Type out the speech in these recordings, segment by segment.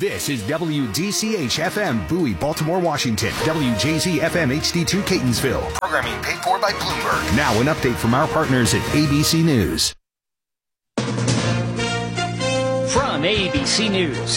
This is WDCH-FM, Bowie, Baltimore, Washington. WJZ-FM HD2, Catonsville. Programming paid for by Bloomberg. Now an update from our partners at ABC News. From ABC News,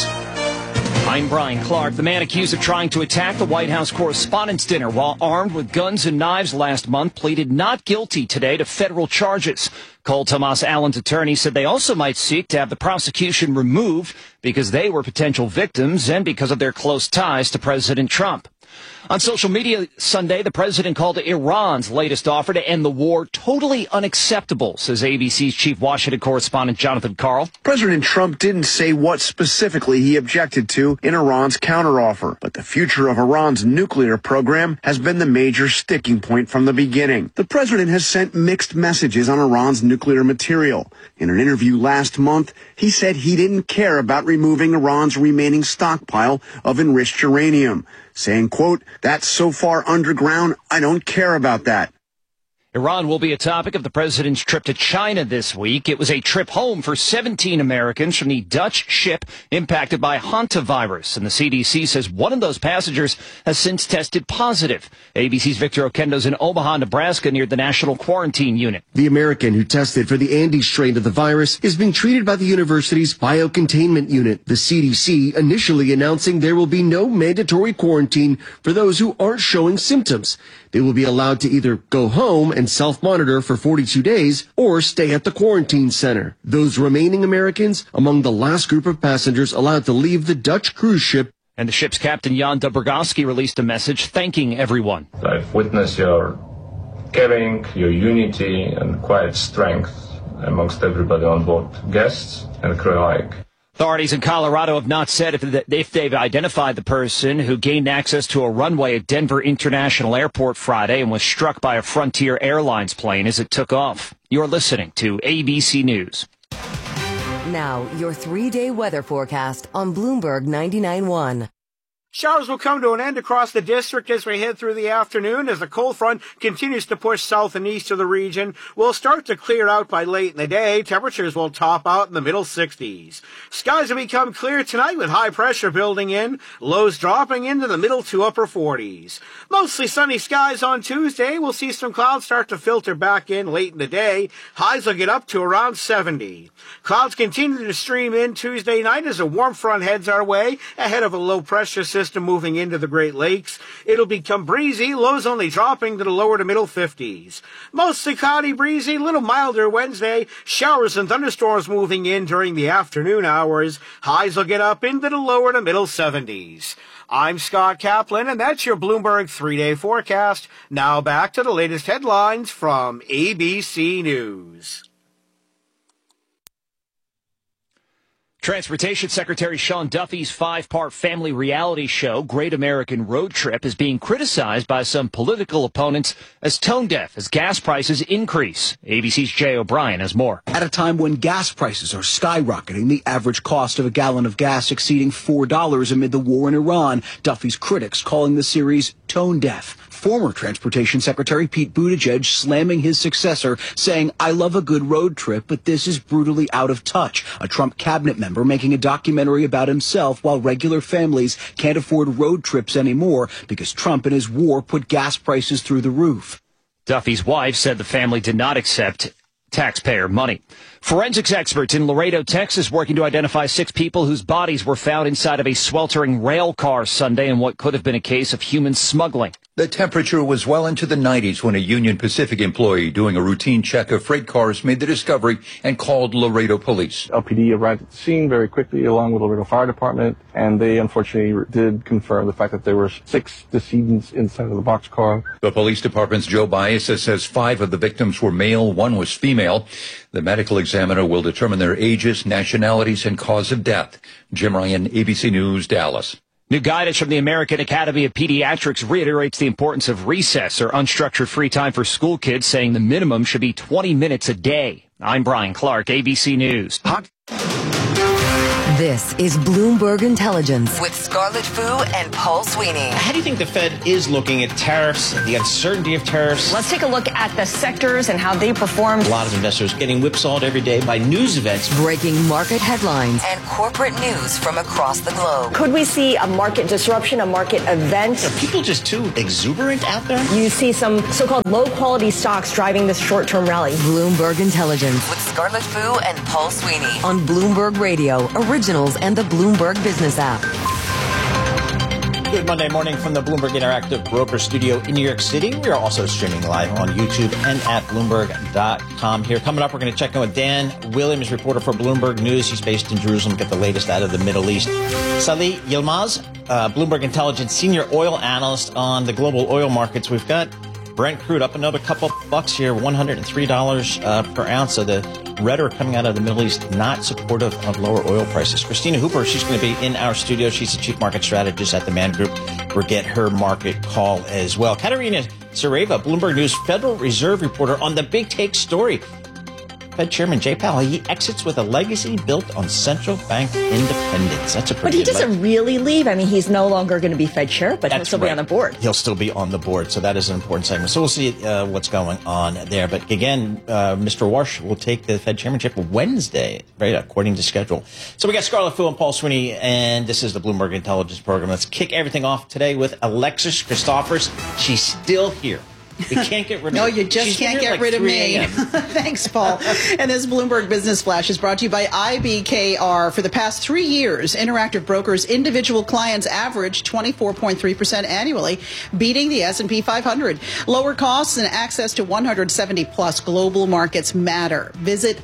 I'm Brian Clark. The man accused of trying to attack the White House Correspondents' Dinner while armed with guns and knives last month pleaded not guilty today to federal charges. Cole Thomas Allen's attorney said they also might seek to have the prosecution removed because they were potential victims and because of their close ties to President Trump. On social media Sunday, the president called Iran's latest offer to end the war totally unacceptable, says ABC's chief Washington correspondent Jonathan Karl. President Trump didn't say what specifically he objected to in Iran's counteroffer, but the future of Iran's nuclear program has been the major sticking point from the beginning. The president has sent mixed messages on Iran's nuclear material. In an interview last month, he said he didn't care about removing Iran's remaining stockpile of enriched uranium, saying, quote, "That's so far underground, I don't care about that." Iran will be a topic of the president's trip to China this week. It was a trip home for 17 Americans from the Dutch ship impacted by hantavirus, and the CDC says one of those passengers has since tested positive. ABC's Victor Oquendo's in Omaha, Nebraska, near the National Quarantine Unit. The American who tested for the Andes strain of the virus is being treated by the university's biocontainment unit. The CDC initially announcing there will be no mandatory quarantine for those who aren't showing symptoms. They will be allowed to either go home and self-monitor for 42 days or stay at the quarantine center. Those remaining Americans among the last group of passengers allowed to leave the Dutch cruise ship. And the ship's captain, Jan Dobrogowski, released a message thanking everyone. I've witnessed your caring, your unity, and quiet strength amongst everybody on board, guests and crew alike. Authorities in Colorado have not said if they've identified the person who gained access to a runway at Denver International Airport Friday and was struck by a Frontier Airlines plane as it took off. You're listening to ABC News. Now, your 3-day weather forecast on Bloomberg 99.1. Showers will come to an end across the district as we head through the afternoon as the cold front continues to push south and east of the region. We'll start to clear out by late in the day. Temperatures will top out in the middle 60s. Skies will become clear tonight with high pressure building in, lows dropping into the middle to upper 40s. Mostly sunny skies on Tuesday. We'll see some clouds start to filter back in late in the day. Highs will get up to around 70. Clouds continue to stream in Tuesday night as a warm front heads our way ahead of a low pressure system moving into the Great Lakes. It'll become breezy, lows only dropping to the lower to middle 50s. Mostly cloudy, breezy, little milder Wednesday. Showers and thunderstorms moving in during the afternoon hours. Highs will get up into the lower to middle 70s. I'm Scott Kaplan, and that's your Bloomberg 3-day forecast. Now back to the latest headlines from ABC News. Transportation Secretary Sean Duffy's 5-part family reality show, Great American Road Trip, is being criticized by some political opponents as tone deaf as gas prices increase. ABC's Jay O'Brien has more. At a time when gas prices are skyrocketing, the average cost of a gallon of gas exceeding $4 amid the war in Iran, Duffy's critics calling the series tone deaf. Former Transportation Secretary Pete Buttigieg slamming his successor, saying, "I love a good road trip, but this is brutally out of touch." A Trump cabinet member making a documentary about himself while regular families can't afford road trips anymore because Trump and his war put gas prices through the roof. Duffy's wife said the family did not accept taxpayer money. Forensics experts in Laredo, Texas, working to identify 6 people whose bodies were found inside of a sweltering rail car Sunday in what could have been a case of human smuggling. The temperature was well into the 90s when a Union Pacific employee doing a routine check of freight cars made the discovery and called Laredo police. LPD arrived at the scene very quickly along with the Laredo Fire Department, and they unfortunately did confirm the fact that there were 6 decedents inside of the boxcar. The police department's Joe Bias says 5 of the victims were male, 1 was female. The medical examiner will determine their ages, nationalities, and cause of death. Jim Ryan, ABC News, Dallas. New guidance from the American Academy of Pediatrics reiterates the importance of recess or unstructured free time for school kids, saying the minimum should be 20 minutes a day. I'm Brian Clark, ABC News. This This is Bloomberg Intelligence with Scarlett Fu and Paul Sweeney. How do you think the Fed is looking at tariffs, the uncertainty of tariffs? Let's take a look at the sectors and how they performed. A lot of investors getting whipsawed every day by news events. Breaking market headlines and corporate news from across the globe. Could we see a market disruption, a market event? Are people just too exuberant out there? You see some so-called low-quality stocks driving this short-term rally. Bloomberg Intelligence with Scarlett Fu and Paul Sweeney on Bloomberg Radio, Originals, and the Bloomberg Business app. Good Monday morning from the Bloomberg Interactive Broker Studio in New York City. We are also streaming live on YouTube and at Bloomberg.com. Here coming up, we're going to check in with Dan Williams, reporter for Bloomberg News. He's based in Jerusalem, get the latest out of the Middle East. Sally Yilmaz, Bloomberg Intelligence senior oil analyst on the global oil markets. We've got Brent crude up another couple bucks here, $103 per ounce. So the rhetoric coming out of the Middle East not supportive of lower oil prices. Christina Hooper, she's going to be in our studio. She's the chief market strategist at the Man Group. We'll get her market call as well. Katerina Sareva, Bloomberg News Federal Reserve reporter on the big take story. Fed Chairman Jay Powell, he exits with a legacy built on central bank independence. That's a pretty But he doesn't really leave. I mean, he's no longer going to be Fed chair, but he'll still be on the board. He'll still be on the board, so that is an important segment. So we'll see what's going on there. But again, Mr. Warsh will take the Fed chairmanship Wednesday, right, according to schedule. So we got Scarlett Fu and Paul Sweeney, and this is the Bloomberg Intelligence Program. Let's kick everything off today with Alexis Christoforous. She's still here. We can't get rid of No, you just can't get rid of me. Thanks, Paul. And this Bloomberg Business Flash is brought to you by IBKR. For the past 3 years, Interactive Brokers' individual clients averaged 24.3% annually, beating the S&P 500. Lower costs and access to 170-plus global markets matter. Visit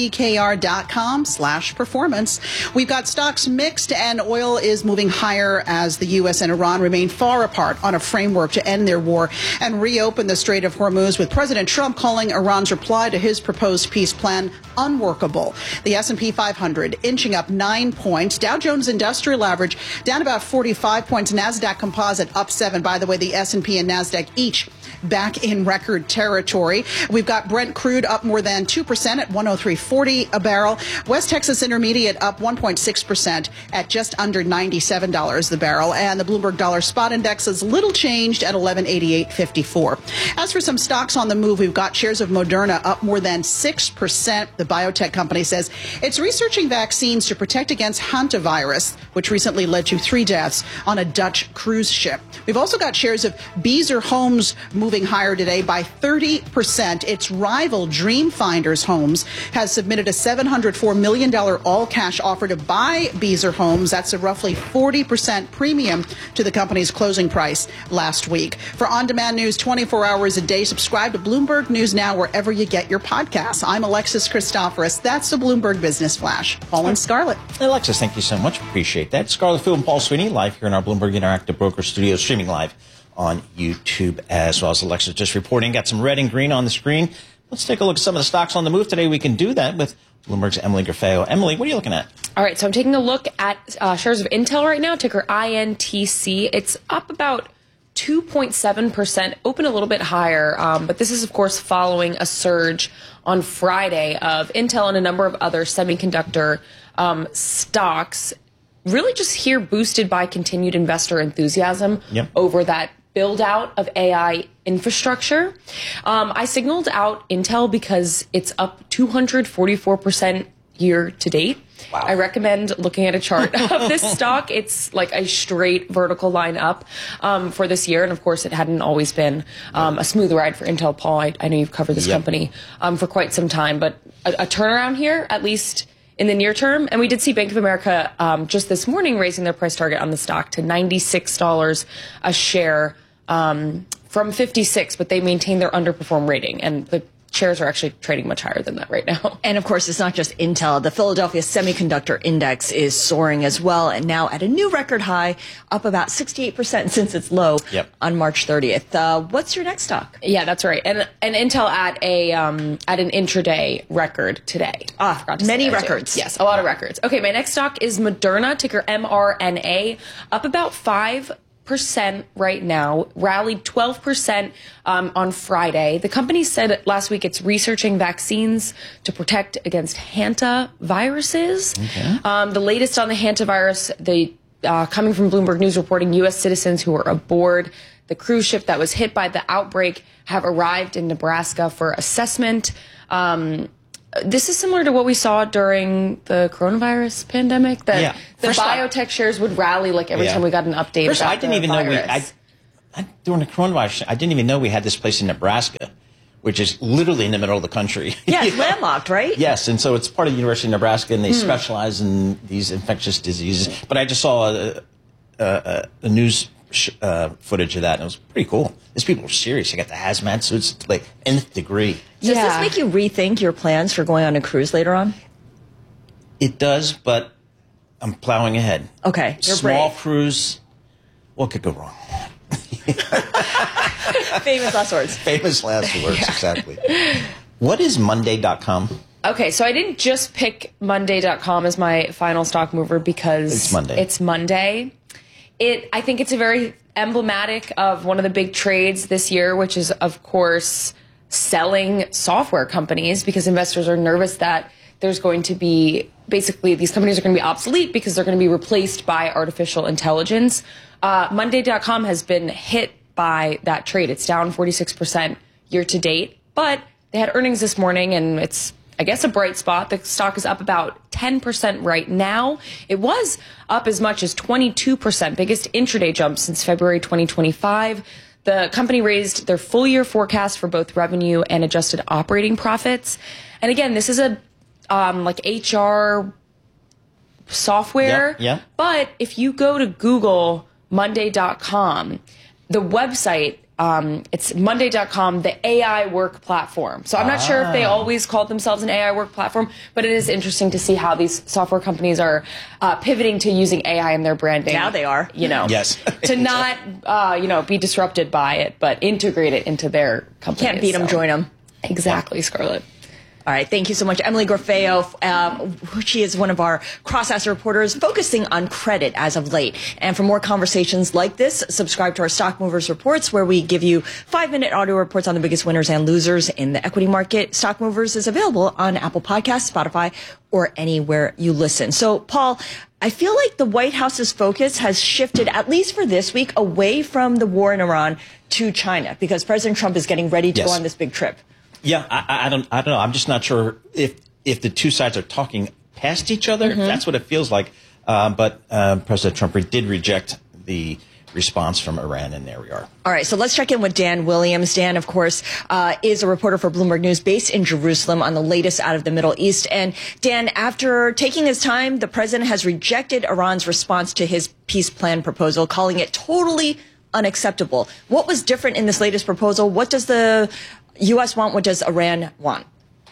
ibkr.com/performance. We've got stocks mixed, and oil is moving higher as the U.S. and Iran remain far apart on a framework to end their war and reopen the Strait of Hormuz, with President Trump calling Iran's reply to his proposed peace plan unworkable. The S&P 500 inching up 9 points. Dow Jones Industrial Average down about 45 points. NASDAQ Composite up 7. By the way, the S&P and NASDAQ each back in record territory. We've got Brent crude up more than 2% at $103.40 a barrel. West Texas Intermediate up 1.6% at just under $97 the barrel. And the Bloomberg Dollar Spot Index is little changed at $1188.54. As for some stocks on the move, we've got shares of Moderna up more than 6%. The biotech company says it's researching vaccines to protect against hantavirus, which recently led to 3 deaths on a Dutch cruise ship. We've also got shares of Beazer Homes moving higher today by 30%. Its rival Dreamfinders Homes has submitted a $704 million all-cash offer to buy Beazer Homes. That's a roughly 40% premium to the company's closing price last week. For on-demand news 24 hours a day, subscribe to Bloomberg News Now wherever you get your podcasts. I'm Alexis Christoforous. That's the Bloomberg Business Flash. Paul and Scarlett. Alexis, thank you so much. Appreciate that. Scarlett Fu and Paul Sweeney live here in our Bloomberg Interactive Broker Studio, streaming live on YouTube as well. As Alexis just reporting. Got some red and green on the screen. Let's take a look at some of the stocks on the move today. We can do that with Bloomberg's Emily Grafeo. Emily, what are you looking at? All right, so I'm taking a look at shares of Intel right now, ticker INTC. It's up about 2.7%, open a little bit higher, but this is, of course, following a surge on Friday of Intel and a number of other semiconductor stocks, really just here boosted by continued investor enthusiasm over that build-out of AI infrastructure. I signaled out Intel because it's up 244% year to date. Wow. I recommend looking at a chart of this stock. It's like a straight vertical line up for this year. And of course, it hadn't always been a smooth ride for Intel. Paul, I know you've covered this company for quite some time, but a turnaround here, at least in the near term. And we did see Bank of America just this morning raising their price target on the stock to $96 a share from $56, but they maintain their underperform rating. And the shares are actually trading much higher than that right now. And of course, it's not just Intel. The Philadelphia Semiconductor Index is soaring as well, and now at a new record high, up about 68% since its low on March 30th. What's your next stock? Yeah, that's right. And Intel at an intraday record today. Many records. Yes, a lot of records. Okay, my next stock is Moderna, ticker MRNA, up about 5%. right now, rallied 12% on Friday. The company said last week it's researching vaccines to protect against hantaviruses. Okay. The latest on the hantavirus, coming from Bloomberg News, reporting U.S. citizens who were aboard the cruise ship that was hit by the outbreak have arrived in Nebraska for assessment. This is similar to what we saw during the coronavirus pandemic, that the biotech shares would rally like every time we got an update. First, about I didn't even know during the coronavirus, I didn't even know we had this place in Nebraska, which is literally in the middle of the country. Yeah, it's landlocked, right? Yes, and so it's part of the University of Nebraska, and they specialize in these infectious diseases. But I just saw a news footage of that, and it was pretty cool. These people are serious. They got the hazmat suits, like nth degree. Does this make you rethink your plans for going on a cruise later on? It does, but I'm plowing ahead. Okay, you're small brave. Cruise. What could go wrong? Famous last words. Famous last words, exactly. What is Monday.com? Okay, so I didn't just pick Monday.com as my final stock mover because it's Monday. I think it's a very emblematic of one of the big trades this year, which is, of course, selling software companies, because investors are nervous that there's going to be, basically, these companies are going to be obsolete because they're going to be replaced by artificial intelligence. Monday.com has been hit by that trade. It's down 46% year to date, but they had earnings this morning, and it's, I guess, a bright spot. The stock is up about 10% right now. It was up as much as 22%, biggest intraday jump since February 2025. The company raised their full year forecast for both revenue and adjusted operating profits. And again, this is a like HR software. Yeah. But if you go to Google Monday.com, the website, it's Monday.com, the AI work platform. So I'm not sure if they always called themselves an AI work platform, but it is interesting to see how these software companies are pivoting to using AI in their branding. Now they are. Yes. To not, be disrupted by it, but integrate it into their company. Can't beat them, join them. Exactly, Scarlett. All right, thank you so much, Emily Grafeo. She is one of our cross-asset reporters focusing on credit as of late. And for more conversations like this, subscribe to our Stock Movers Reports, where we give you 5-minute audio reports on the biggest winners and losers in the equity market. Stock Movers is available on Apple Podcasts, Spotify, or anywhere you listen. So, Paul, I feel like the White House's focus has shifted, at least for this week, away from the war in Iran to China, because President Trump is getting ready to go on this big trip. Yeah, I don't know. I'm just not sure if the two sides are talking past each other. Mm-hmm. That's what it feels like. But President Trump did reject the response from Iran, and there we are. All right, so let's check in with Dan Williams. Dan, of course, is a reporter for Bloomberg News based in Jerusalem on the latest out of the Middle East. And Dan, after taking his time, the president has rejected Iran's response to his peace plan proposal, calling it totally unacceptable. What was different in this latest proposal? What does the U.S. want? What does Iran want?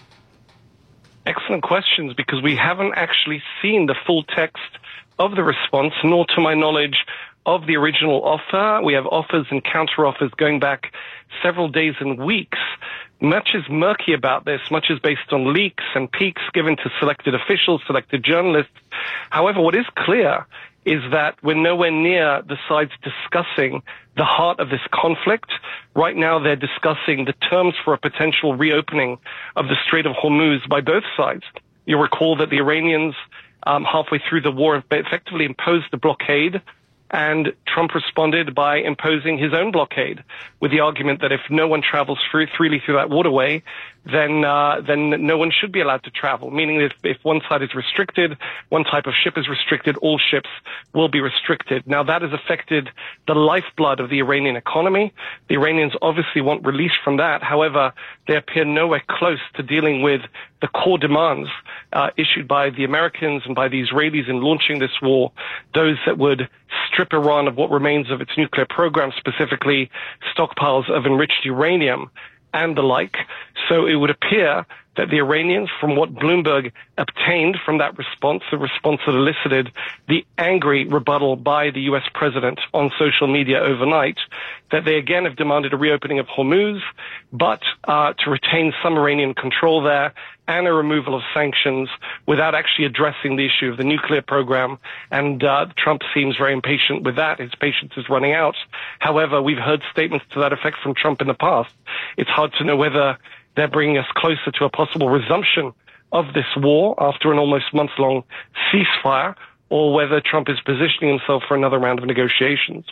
Excellent questions, because we haven't actually seen the full text of the response, nor to my knowledge of the original offer. We have offers and counteroffers going back several days and weeks. Much is murky about this. Much is based on leaks and peeks given to selected officials, selected journalists. However, what is clear is that we're nowhere near the sides discussing the heart of this conflict. Right now, they're discussing the terms for a potential reopening of the Strait of Hormuz by both sides. You'll recall that the Iranians, halfway through the war, effectively imposed the blockade, and Trump responded by imposing his own blockade with the argument that if no one travels freely through that waterway, then no one should be allowed to travel, meaning that if one side is restricted, one type of ship is restricted, all ships will be restricted. Now, that has affected the lifeblood of the Iranian economy. The Iranians obviously want release from that. However, they appear nowhere close to dealing with the core demands issued by the Americans and by the Israelis in launching this war, those that would strip Iran of what remains of its nuclear program, specifically stockpiles of enriched uranium and the like. So it would appear that the Iranians, from what Bloomberg obtained from that response, the response that elicited the angry rebuttal by the U.S. president on social media overnight, that they again have demanded a reopening of Hormuz, but to retain some Iranian control there and a removal of sanctions without actually addressing the issue of the nuclear program. And Trump seems very impatient with that. His patience is running out. However, we've heard statements to that effect from Trump in the past. It's hard to know whether they're bringing us closer to a possible resumption of this war after an almost month-long ceasefire, or whether Trump is positioning himself for another round of negotiations.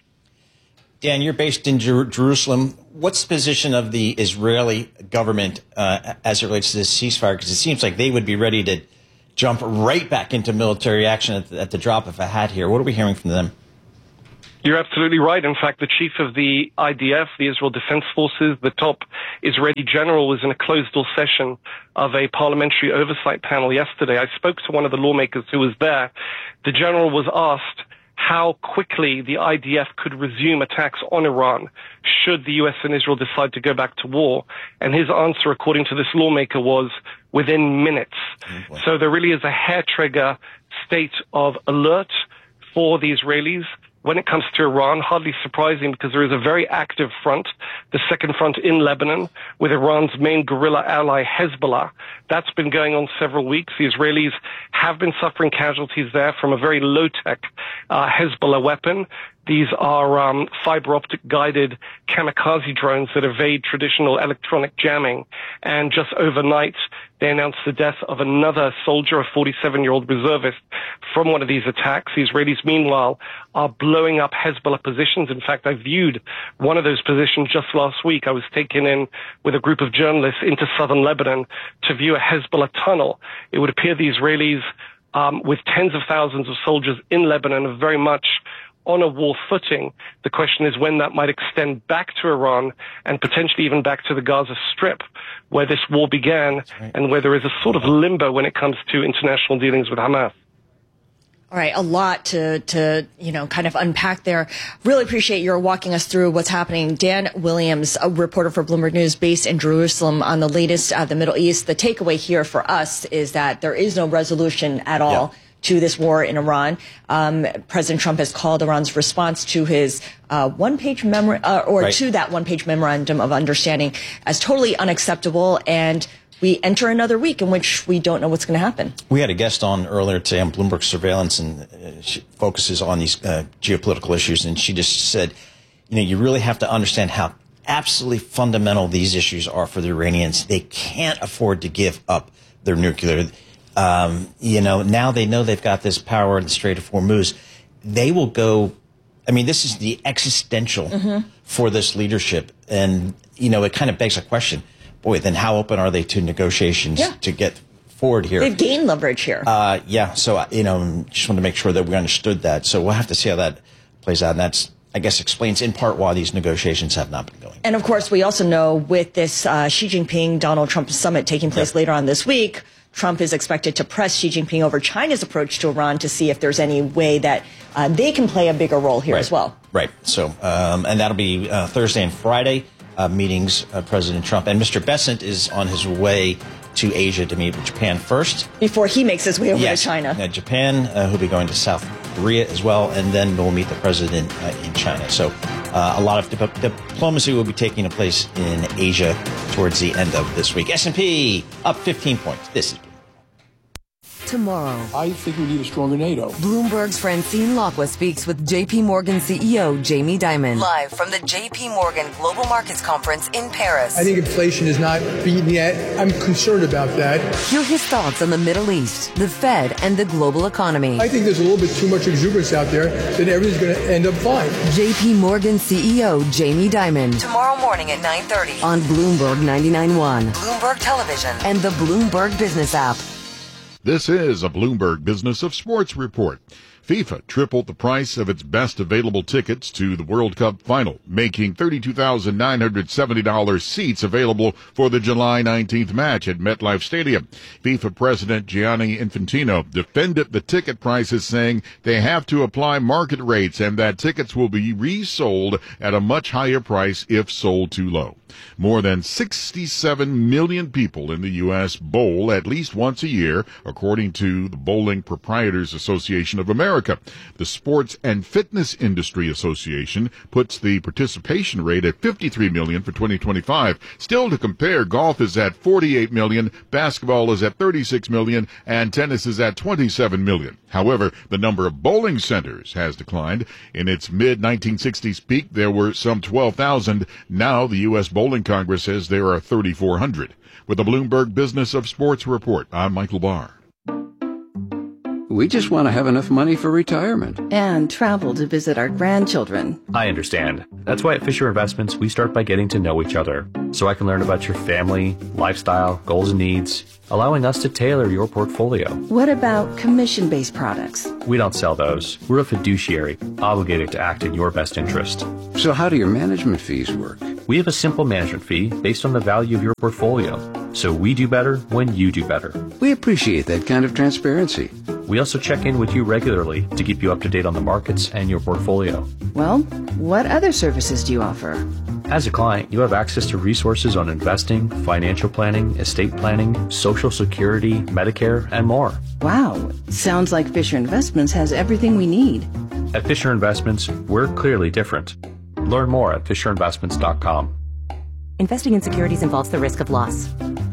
Dan, you're based in Jerusalem. What's the position of the Israeli government as it relates to this ceasefire? Because it seems like they would be ready to jump right back into military action at the drop of a hat here. What are we hearing from them? You're absolutely right. In fact, the chief of the IDF, the Israel Defense Forces, the top Israeli general, was in a closed-door session of a parliamentary oversight panel yesterday. I spoke to one of the lawmakers who was there. The general was asked how quickly the IDF could resume attacks on Iran should the U.S. and Israel decide to go back to war. And his answer, according to this lawmaker, was within minutes. So there really is a hair-trigger state of alert for the Israelis when it comes to Iran. Hardly surprising, because there is a very active front, the second front in Lebanon, with Iran's main guerrilla ally Hezbollah. That's been going on several weeks. The Israelis have been suffering casualties there from a very low-tech Hezbollah weapon. These are fiber optic guided kamikaze drones that evade traditional electronic jamming. And just overnight, they announced the death of another soldier, a 47-year-old reservist, from one of these attacks. The Israelis, meanwhile, are blowing up Hezbollah positions. In fact, I viewed one of those positions just last week. I was taken in with a group of journalists into southern Lebanon to view a Hezbollah tunnel. It would appear the Israelis, with tens of thousands of soldiers in Lebanon, are very much on a war footing. The question is when that might extend back to Iran and potentially even back to the Gaza Strip, where this war began, and where there is a sort of limbo when it comes to international dealings with Hamas. All right, a lot to kind of unpack there. Really appreciate your walking us through what's happening. Dan Williams, a reporter for Bloomberg News based in Jerusalem on the latest the Middle East. The takeaway here for us is that there is no resolution at all to this war in Iran. President Trump has called Iran's response to his one-page to that one-page memorandum of understanding as totally unacceptable, and we enter another week in which we don't know what's going to happen. We had a guest on earlier today on Bloomberg Surveillance, and she focuses on these geopolitical issues, and she just said, you really have to understand how absolutely fundamental these issues are for the Iranians. They can't afford to give up their nuclear. Now they know they've got this power in the Strait of Hormuz. They will go. I mean, this is the existential for this leadership. And, it kind of begs a question. Boy, then how open are they to negotiations to get forward here? They've gained leverage here. So, just want to make sure that we understood that. So we'll have to see how that plays out. And that's, I guess, explains in part why these negotiations have not been going. And, of course, we also know with this Xi Jinping-Donald Trump summit taking place later on this week, Trump is expected to press Xi Jinping over China's approach to Iran to see if there's any way that they can play a bigger role here as well. Right. So, and that'll be Thursday and Friday meetings, President Trump. And Mr. Bessent is on his way to Asia to meet with Japan first. Before he makes his way over to China. Japan, who'll be going to South Korea as well, and then we'll meet the president in China. So a lot of diplomacy will be taking place in Asia towards the end of this week. S&P up 15 points. This is tomorrow. I think we need a stronger NATO. Bloomberg's Francine Lacqua speaks with JP Morgan CEO Jamie Dimon. Live from the JP Morgan Global Markets Conference in Paris. I think inflation is not beaten yet. I'm concerned about that. Hear his thoughts on the Middle East, the Fed, and the global economy. I think there's a little bit too much exuberance out there that everything's going to end up fine. JP Morgan CEO Jamie Dimon. Tomorrow morning at 9:30 on Bloomberg 99.1, Bloomberg Television, and the Bloomberg Business app. This is a Bloomberg Business of Sports report. FIFA tripled the price of its best available tickets to the World Cup final, making $32,970 seats available for the July 19th match at MetLife Stadium. FIFA President Gianni Infantino defended the ticket prices, saying they have to apply market rates and that tickets will be resold at a much higher price if sold too low. More than 67 million people in the U.S. bowl at least once a year, according to the Bowling Proprietors Association of America. The Sports and Fitness Industry Association puts the participation rate at 53 million for 2025. Still to compare, golf is at 48 million, basketball is at 36 million, and tennis is at 27 million. However, the number of bowling centers has declined. In its mid-1960s peak, there were some 12,000. Now, the U.S. Bowling Congress says there are 3,400. With the Bloomberg Business of Sports report, I'm Michael Barr. We just want to have enough money for retirement. And travel to visit our grandchildren. I understand. That's why at Fisher Investments, we start by getting to know each other, so I can learn about your family, lifestyle, goals and needs, allowing us to tailor your portfolio. What about commission-based products? We don't sell those. We're a fiduciary, obligated to act in your best interest. So how do your management fees work? We have a simple management fee based on the value of your portfolio. So we do better when you do better. We appreciate that kind of transparency. We also check in with you regularly to keep you up to date on the markets and your portfolio. Well, what other services do you offer? As a client, you have access to resources on investing, financial planning, estate planning, Social Security, Medicare, and more. Wow, sounds like Fisher Investments has everything we need. At Fisher Investments, we're clearly different. Learn more at FisherInvestments.com. Investing in securities involves the risk of loss.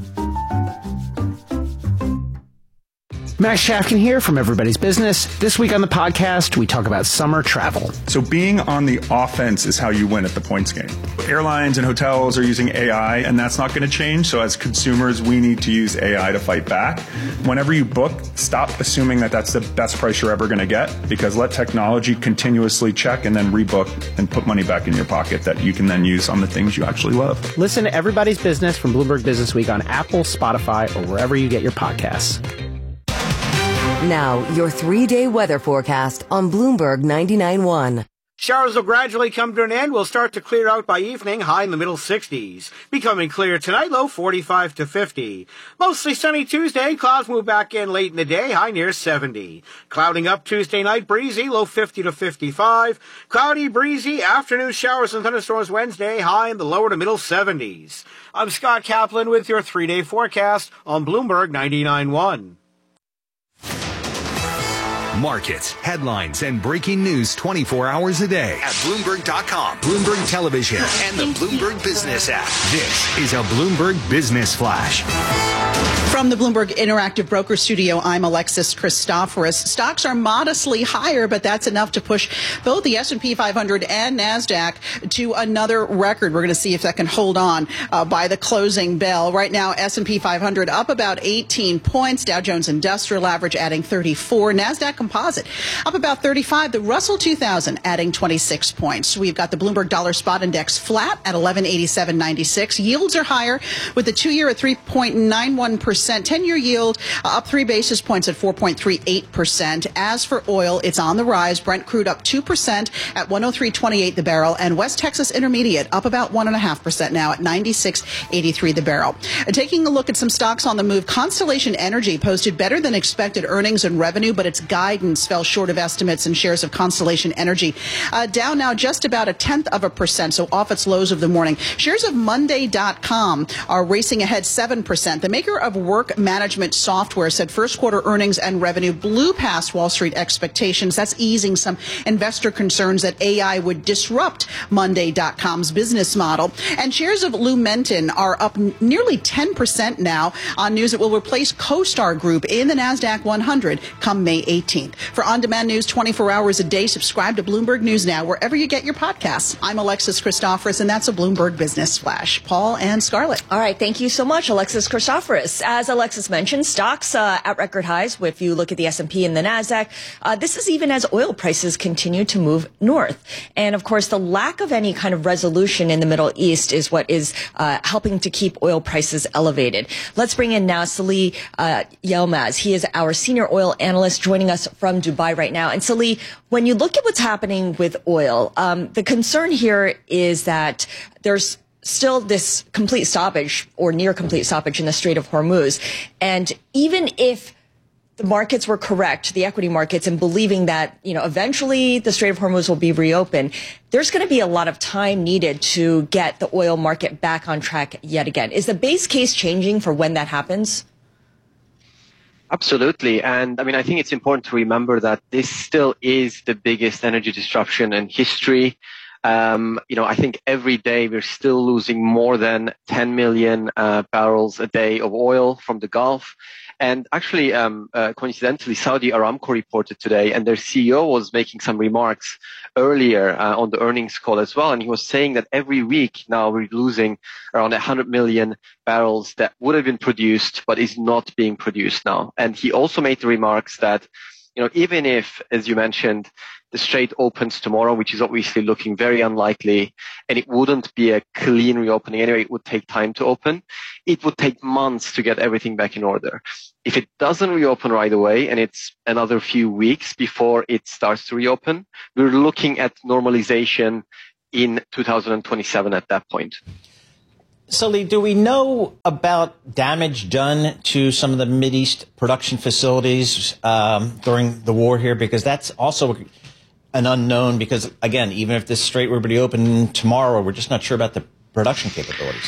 Max Shafkin here from Everybody's Business. This week on the podcast, we talk about summer travel. So being on the offense is how you win at the points game. Airlines and hotels are using AI, and that's not going to change. So as consumers, we need to use AI to fight back. Whenever you book, stop assuming that that's the best price you're ever going to get, because let technology continuously check and then rebook and put money back in your pocket that you can then use on the things you actually love. Listen to Everybody's Business from Bloomberg Business Week on Apple, Spotify, or wherever you get your podcasts. Now, your 3-day weather forecast on Bloomberg 99.1. Showers will gradually come to an end. Will start to clear out by evening, high in the middle 60s. Becoming clear tonight, low 45 to 50. Mostly sunny Tuesday. Clouds move back in late in the day, high near 70. Clouding up Tuesday night, breezy, low 50 to 55. Cloudy, breezy, afternoon showers and thunderstorms Wednesday, high in the lower to middle 70s. I'm Scott Kaplan with your 3-day forecast on Bloomberg 99.1. Markets, headlines, and breaking news 24 hours a day at Bloomberg.com, Bloomberg Television, and the Bloomberg Business app. This is a Bloomberg Business Flash. From the Bloomberg Interactive Broker Studio, I'm Alexis Christoforous. Stocks are modestly higher, but that's enough to push both the S&P 500 and NASDAQ to another record. We're going to see if that can hold on by the closing bell. Right now, S&P 500 up about 18 points. Dow Jones Industrial Average adding 34. NASDAQ Composite up about 35. The Russell 2000 adding 26 points. We've got the Bloomberg Dollar Spot Index flat at 1187.96. Yields are higher with the 2-year at 3.91%. 10-year yield up 3 basis points at 4.38%. As for oil, it's on the rise. Brent crude up 2% at 103.28 the barrel, and West Texas Intermediate up about 1.5% now at 96.83 the barrel. Taking a look at some stocks on the move, Constellation Energy posted better than expected earnings and revenue, but its guidance fell short of estimates, and shares of Constellation Energy down now just about 0.1%, so off its lows of the morning. Shares of Monday.com are racing ahead 7%. The maker of work management software said first quarter earnings and revenue blew past Wall Street expectations. That's easing some investor concerns that AI would disrupt Monday.com's business model. And shares of Lumentum are up nearly 10% now on news that will replace CoStar Group in the NASDAQ 100 come May 18th. For on-demand news 24 hours a day, subscribe to Bloomberg News Now wherever you get your podcasts. I'm Alexis Christoforous, and that's a Bloomberg Business Flash. Paul and Scarlett. All right. Thank you so much, Alexis Christoforous. Chris, as Alexis mentioned, stocks at record highs. If you look at the S&P and the NASDAQ, this is even as oil prices continue to move north. And of course, the lack of any kind of resolution in the Middle East is what is helping to keep oil prices elevated. Let's bring in now Salih Yilmaz. He is our senior oil analyst joining us from Dubai right now. And Salih, when you look at what's happening with oil, the concern here is that there's still this complete stoppage or near complete stoppage in the Strait of Hormuz. And even if the markets were correct, the equity markets, in believing that, eventually the Strait of Hormuz will be reopened, there's going to be a lot of time needed to get the oil market back on track yet again. Is the base case changing for when that happens? Absolutely. And I think it's important to remember that this still is the biggest energy disruption in history. I think every day we're still losing more than 10 million barrels a day of oil from the Gulf. And actually, coincidentally, Saudi Aramco reported today, and their CEO was making some remarks earlier on the earnings call as well. And he was saying that every week now we're losing around 100 million barrels that would have been produced, but is not being produced now. And he also made the remarks that, even if, as you mentioned, the Strait opens tomorrow, which is obviously looking very unlikely, and it wouldn't be a clean reopening anyway, it would take time to open. It would take months to get everything back in order. If it doesn't reopen right away, and it's another few weeks before it starts to reopen, we're looking at normalization in 2027 at that point. Salih, do we know about damage done to some of the Mideast production facilities during the war here? Because that's also an unknown, because, again, even if this strait were to be open tomorrow, we're just not sure about the production capabilities.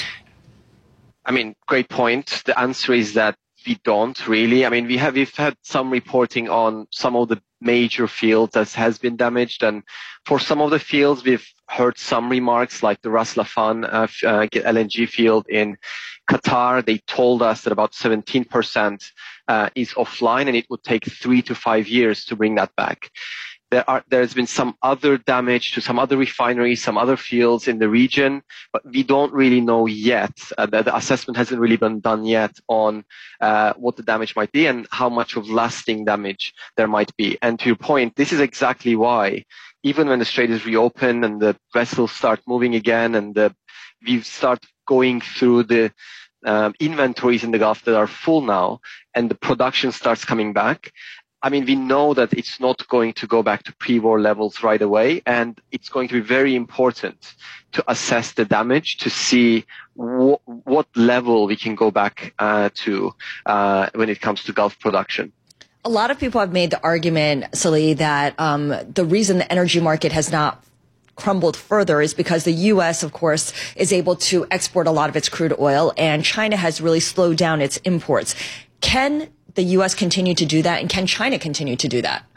Great point. The answer is that we don't really. We've had some reporting on some of the major fields that has been damaged. And for some of the fields, we've heard some remarks, like the Ras Laffan LNG field in Qatar. They told us that about 17% is offline, and it would take 3 to 5 years to bring that back. There's been some other damage to some other refineries, some other fields in the region, but we don't really know yet. The assessment hasn't really been done yet on what the damage might be and how much of lasting damage there might be. And to your point, this is exactly why, even when the strait is reopened and the vessels start moving again and we start going through the inventories in the Gulf that are full now and the production starts coming back, we know that it's not going to go back to pre-war levels right away, and it's going to be very important to assess the damage to see what level we can go back to when it comes to Gulf production. A lot of people have made the argument, Salih, that the reason the energy market has not crumbled further is because the U.S., of course, is able to export a lot of its crude oil, and China has really slowed down its imports. Can the U.S. continue to do that, and can China continue to do that?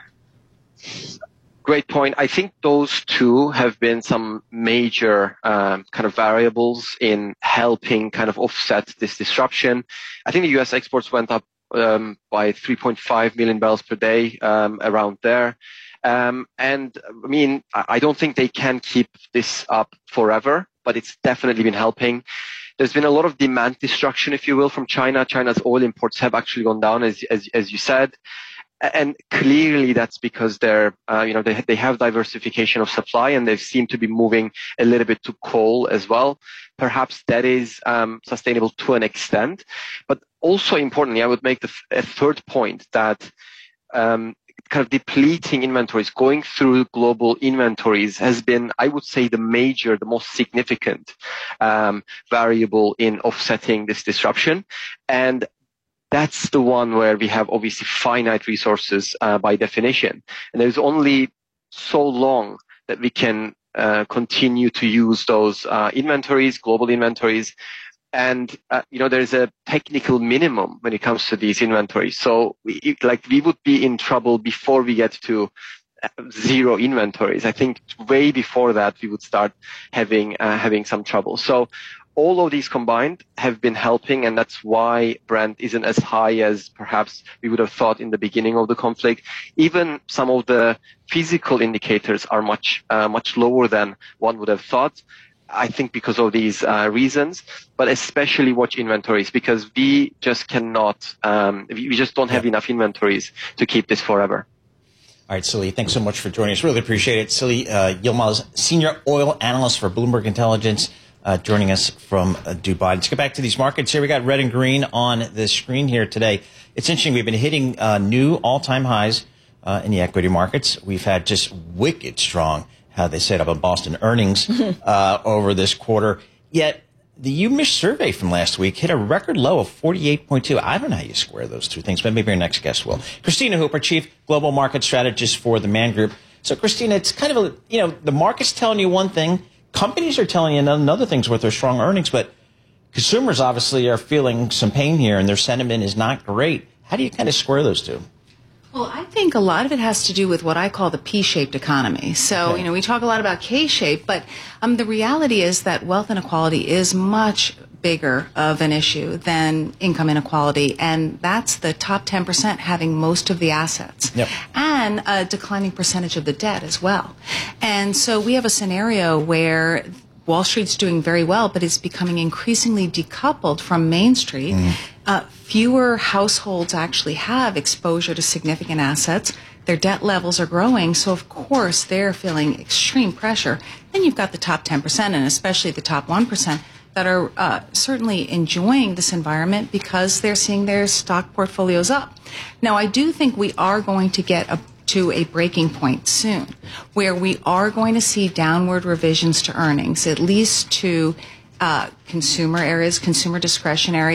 Great point. I think those two have been some major kind of variables in helping kind of offset this disruption. I think the U.S. exports went up by 3.5 million barrels per day, around there. And I don't think they can keep this up forever, but it's definitely been helping. There's been a lot of demand destruction, if you will, from China. China's oil imports have actually gone down, as you said. And clearly that's because they have diversification of supply, and they seem to be moving a little bit to coal as well. Perhaps that is sustainable to an extent. But also importantly, I would make a third point that kind of depleting inventories, going through global inventories has been, I would say, the most significant variable in offsetting this disruption. And that's the one where we have obviously finite resources by definition. And there's only so long that we can continue to use those inventories, global inventories. And, there's a technical minimum when it comes to these inventories. So we would be in trouble before we get to zero inventories. I think way before that, we would start having some trouble. So all of these combined have been helping, and that's why Brent isn't as high as perhaps we would have thought in the beginning of the conflict. Even some of the physical indicators are much lower than one would have thought. I think because of these reasons, but especially watch inventories, because we just cannot, we just don't have enough inventories to keep this forever. All right, Salih, thanks so much for joining us. Really appreciate it. Salih Yilmaz, Senior Oil Analyst for Bloomberg Intelligence, joining us from Dubai. Let's get back to these markets here. We got red and green on the screen here today. It's interesting. We've been hitting new all-time highs in the equity markets. We've had just wicked strong, how they set up in Boston earnings over this quarter. Yet the UMich survey from last week hit a record low of 48.2. I don't know how you square those two things, but maybe our next guest will. Christina Hooper, Chief Global Market Strategist for the Man Group. So, Christina, it's kind of the market's telling you one thing, companies are telling you another things with their strong earnings, but consumers obviously are feeling some pain here, and their sentiment is not great. How do you kind of square those two? Well, I think a lot of it has to do with what I call the P-shaped economy. So, we talk a lot about K-shaped, but the reality is that wealth inequality is much bigger of an issue than income inequality, and that's the top 10% having most of the assets, and a declining percentage of the debt as well. And so we have a scenario where Wall Street's doing very well, but it's becoming increasingly decoupled from Main Street. Fewer households actually have exposure to significant assets. Their debt levels are growing, so of course they're feeling extreme pressure. Then you've got the top 10%, and especially the top 1%, that are certainly enjoying this environment because they're seeing their stock portfolios up. Now, I do think we are going to get to a breaking point soon, where we are going to see downward revisions to earnings, at least to consumer areas, consumer discretionary,